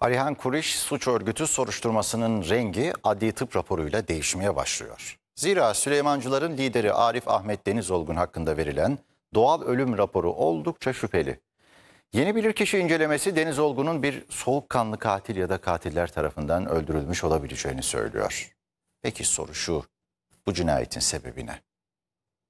Alihan Kuriş suç örgütü soruşturmasının rengi adli tıp raporuyla değişmeye başlıyor. Zira Süleymancıların lideri Arif Ahmet Denizolgun hakkında verilen doğal ölüm raporu oldukça şüpheli. Yeni bilirkişi incelemesi Denizolgun'un bir soğukkanlı katil ya da katiller tarafından öldürülmüş olabileceğini söylüyor. Peki soru şu, bu cinayetin sebebi ne?